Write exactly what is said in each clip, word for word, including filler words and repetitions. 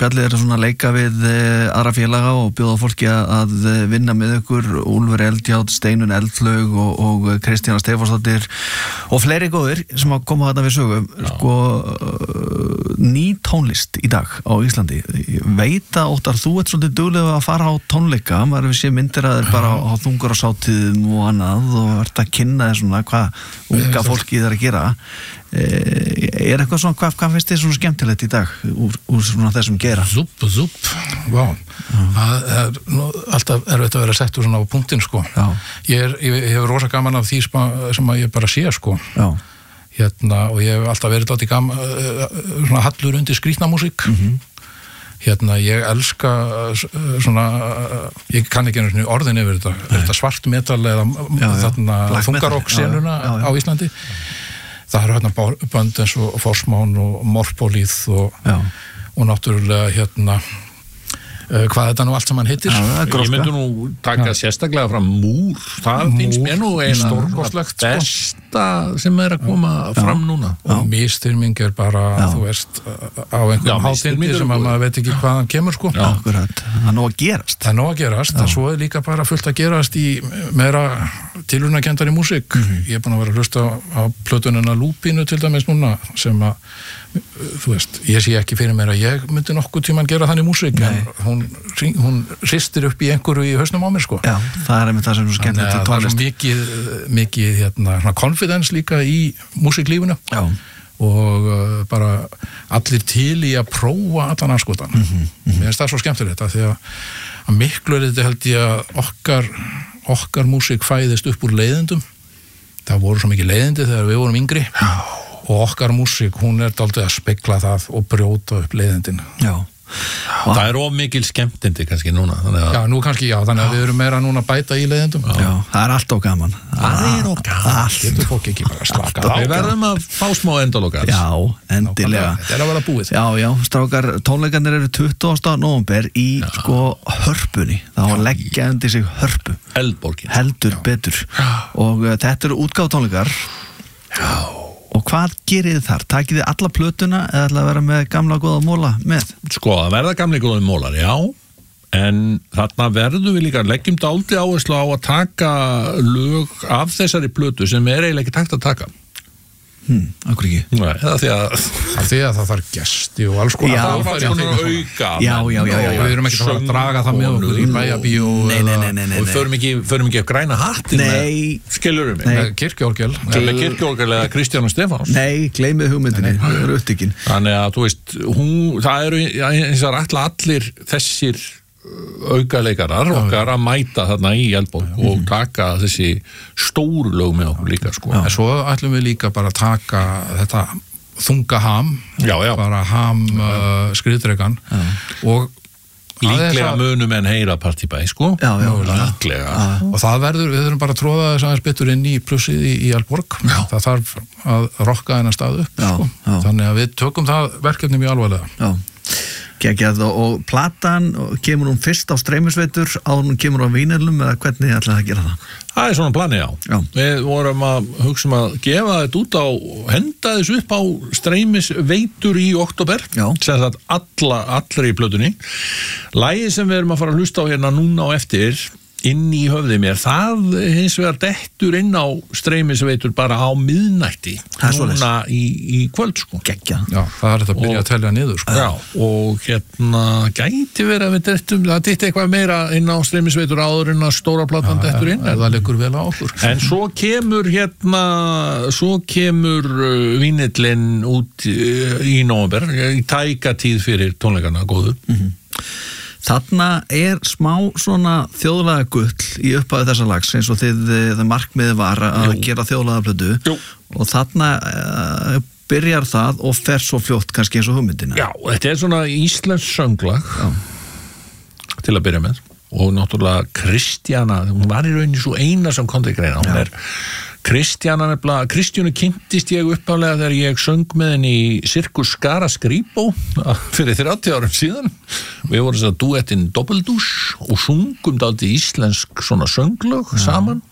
spjallið er svona leika við aðra félaga og bjóða fólki að vinna með ykkur, Úlfur Eldjárn, Steinunn Eldflaug og, og Kristjana Stefánsdóttir og fleiri góðir sem að koma þarna við sögum. Sko, ný tónlist í dag á Íslandi. Ég veit að Óttar, þú ert svolítið duglegur að fara á tónleika, maður við sé myndir að þeir bara á þungarársátíðum og annað og ert að kynna þér svona hvað unga fólki er að gera. Er eitthvað svona, hvað, hvað finnst þið svona skemmtilegt í dag úr, úr svona þessum gera? Zúp, zúp, vá það er nú, alltaf erfitt að vera settur svona á punktinn sko. Ég er, ég, ég hef rosa gaman af því sem að ég bara sé sko. Já. Hérna, og ég hef alltaf verið láti gaman svona hallur undir skrýtnamúsík. Mhm. Hérna, ég elska svona, ég kann ekki einu orðin yfir þetta, er þetta svart metal eða já, þarna þungarokk-senuna á Íslandi. Það eru hérna bönd eins og Forsmán og Morpolíð og, og náttúrulega hérna uh, hvað þetta nú allt saman heitir. Já, ég myndi nú taka sérstaklega fram Múr, það Múr, finnst mér nú eina besta sem er að koma já, fram núna. Og Mistyrming er bara, já. Þú veist, á einhverjum hátindi sem að maður veit ekki hvaðan kemur sko. Já, akkurat. Það er nóg að gerast. Það er nóg að gerast, það svo er líka bara fullt að gerast í meira tilraunakendari músík. Mm-hmm. Ég er búin að vera að hlusta á plötunina Lúpínu til dæmis núna sem að, þú veist, ég sé ekki fyrir mér að ég myndi nokkuð tímann gera þannig músík en hún, hún ristir upp í einhverju í hausnum á mér sko. Já, það er einmitt það sem er svo skemmtilegt í tónlist. Það er svo mikið, mikið hérna, confidence líka í músíklífinu. Já. Og uh, bara allir til í að prófa allan anskotan. Mm-hmm. Mm-hmm. Mér finnst það svo skemmtilegt að því að, að miklu er þetta held ég að okkar okkar músík fæðist upp úr leiðendum. Það voru svo mikið leiðindi þegar við vorum yngri. Já. Og okkar músík, hún er dálítið að spegla það og brjóta upp leiðindin. Já. Og það er of mikil skemmtindi kannski núna. Að... Já, nú kannski já, þannig að við erum meira núna að bæta í leiðindum. Já, það er alltaf gaman. Það er of gaman. Getur fólk ekki bara slaka á. Við verðum að fá smá endalokar. Já, endilega. Þetta er að vera búið. Já, já, strákar, tónleikarnir eru tuttugasta nóvember í já. Sko Hörpunni. Það var leggja undir sig Hörpu. Eldborgin. Heldur já. Betur. Já. Og uh, þetta eru útgáfutónleikar. Já. Og hvað gerir þið þar? Takið þið alla plötuna eða ætla að vera með gamla góða móla með? Sko, að verða gamli góða mólar, já. En þarna verðum við líka leggjum dálítið áherslu á að taka lög af þessari plötu sem er eiginlega ekki takt að taka. Hmm, akkur ekki. Nei, það því að það því að það þarf gesti og alls konar. Já, alls konar auka. Já, já, já, já. Við erum ekki að fara að draga það með okkur í bæjabíó. Nei, nei, nei, nei, nei. Og við förum ekki, förum ekki að græna hattin með, skilurðu mig? Með kirkjuorgel. Með kirkjuorgel eða Kristjana Stefáns. Nei, gleymið hugmyndinni, það eru upptíkin. Þannig að, þú veist, hún, það eru eins og ætla allir þessir aukaleikarar okkar að mæta þarna í Eldborg og mm. taka þessi stóru lög með okkur líka sko. En svo ætlum við líka bara að taka þetta þunga ham já, já. Bara ham uh, skriðdregan og líklega munum en heyra partibæ sko. Já, já, líklega já. Og það verður, við þurfum bara að tróða þess aðeins betur inn í plussið í, í Eldborg það þarf að rokka þennan stað upp já, sko. Já. Þannig að við tökum það verkefni mjög alvarlega. Já. Gekjað og, og platan kemur hún fyrst á streymisveitur áður hún kemur á vínilum eða hvernig ætlaði að gera það? Það er svona plani, já. já. Við vorum að hugsa um að gefa þetta út á henda þessu upp á streymisveitur í október sem það alla, allri í plötunni. Lagið sem við erum að fara að hlusta á hérna núna á eftir inn í höfði mér, það hins vegar dettur inn á streymisveitur bara á miðnætti núna í, í kvöld sko. Gekkja. Já, það er þetta að byrja og, að telja niður sko. Já, og hérna gæti verið að við dettum, það ditt eitthvað meira inn á streymisveitur áður en að stóra platan dettur inn. En það leikur vel á okkur. En svo kemur hérna, svo kemur uh, vínillinn út uh, í nóvember, í tæka tíð fyrir tónleikana góðu. Mhm. Þarna er smá svona þjóðlega gull í upphæðu þessa lags eins og þið, það markmiði var að Jú. Gera þjóðlega plötu og þarna uh, byrjar það og fer svo fljótt kannski eins og hugmyndina. Já, þetta er svona íslensk sönglag Já. Til að byrja með og náttúrulega Kristjana, hún var í rauninni svo eina sem kom til greina, hún Já. Er Kristjana nefnilega, Kristjánu kynntist ég uppálega þegar ég söng með henni í Sirkus Skara Skrýpó fyrir þrjátíu árum síðan. Við vorum þess að duettinn Dobbeldús og sungum dálítið íslensk svona sönglög ja. Saman.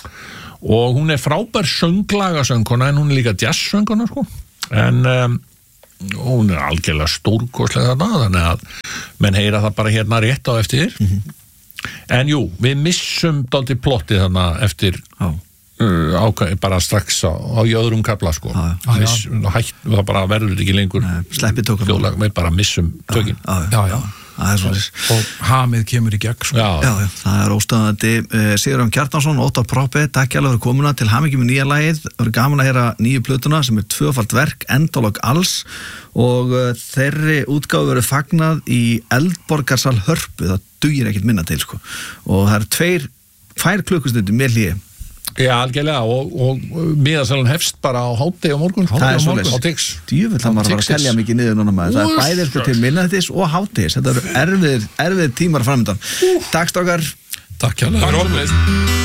Og hún er frábær sönglagasöngkona en hún er líka jazzsöngkona sko. En um, hún er algjörlega stórkostlega þarna, þannig að menn heyra það bara hérna rétt á eftir mm-hmm. en jú, við missum dálítið plottið þarna eftir uh, ákvæði bara strax á, á í öðrum kafla sko já, já. Miss, hætt, það bara verður ekki lengur sleppi tókum þjóðlag, við bara missum tökin já, já, já. og hamið kemur í gegn sko. já. Já, já, það er óstöðandi uh, Sigurjón Kjartansson, Óttar Proppe, takk alveg fyrir komuna til hamingju með nýja lagið, það er gaman að heyra nýju plötuna sem er tvöfalt verk, endalog alls og uh, þeirri útgáfu verður fagnað í Eldborgarsal Hörpu, það dugir ekkert minna til sko. Og það er tveir tvær klukkustundir með hlýi. Já, algjörlega, og, og miðasalan hefst bara á hádegi á morgun. Það er morgun, á Tix. Djöfull, það var að telja mikið niður núna maður. Það er bæðir sko til minnættis og hádegis. Þetta eru erfiðir, erfiðir tímar framöndan. Takk strákar. Takk hjá.